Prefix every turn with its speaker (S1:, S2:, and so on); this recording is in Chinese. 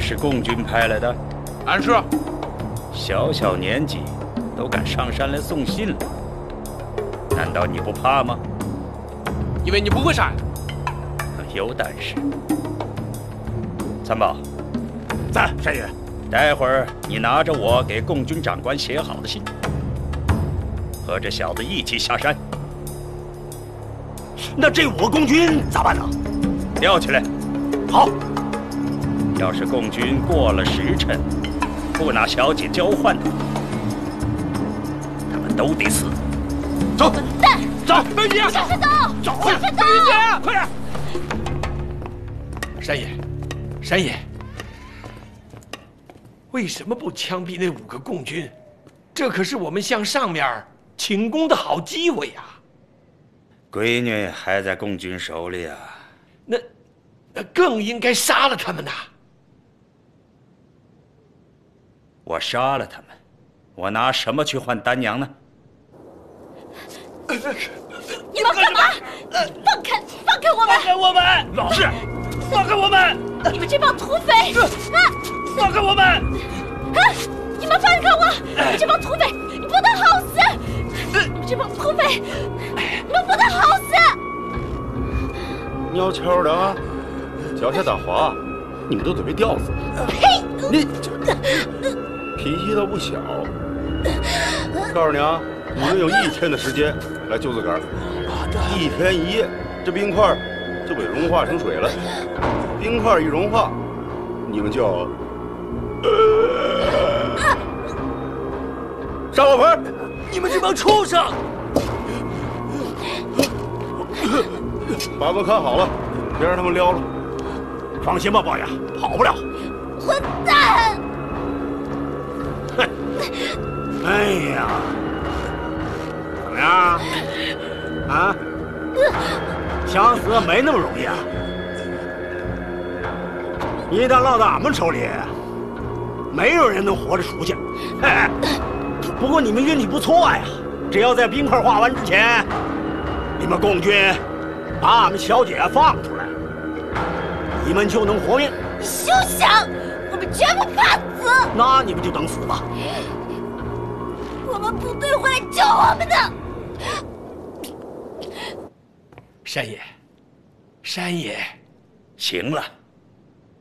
S1: 是共军派来的？
S2: 俺是。
S1: 小小年纪都敢上山来送信了，难道你不怕吗？
S2: 因为你不会杀人。
S1: 有胆识。参谋，
S3: 在，山爷。
S1: 待会儿你拿着我给共军长官写好的信，和这小子一起下山。
S3: 那这5个共军咋办呢？
S1: 吊起来。
S3: 好。
S1: 要是共军过了时辰，不拿小姐交换的，他们都得死。
S3: 走。
S4: 混蛋！
S3: 走，
S4: 美女，下山走！
S3: 走，
S4: 下山走！
S3: 快点！
S2: 山爷，山爷，为什么不枪毙那5个共军？这可是我们向上面请功的好机会呀！
S1: 闺女还在共军手里啊，
S2: 那更应该杀了他们呐！
S1: 我杀了他们，我拿什么去换丹娘呢？
S4: 你们干嘛？放开我们！
S3: 放开我们！老是，放开我们！
S4: 你们这帮土匪！
S3: 放开我们！
S4: 你们放开我！你们这帮土匪，你不得好死！你们这帮土匪，你们不得好死！
S5: 鸟悄的啊，脚下打滑，你们都准备吊死。
S4: 呸！
S5: 你脾气倒不小。告诉你啊，你们有1天的时间来救自个儿，1天1夜，这冰块就被融化成水了。冰块一融化，你们就上火盆！
S3: 你们这帮畜生！
S5: 把门看好了，别让他们撩了。
S3: 放心吧，豹爷，跑不了。
S4: 混蛋！
S3: 哼！哎呀，怎么样？啊？想死没那么容易啊！一旦落到俺们手里，没有人能活着出去。嘿，不过你们运气不错呀，只要在冰块化完之前，你们共军把俺们小姐放出来，你们就能活命。
S4: 休想！我们绝不怕死。
S3: 那你们就等死吧。
S4: 我们部队会来救我们的。
S2: 山爷，山爷，
S1: 行了。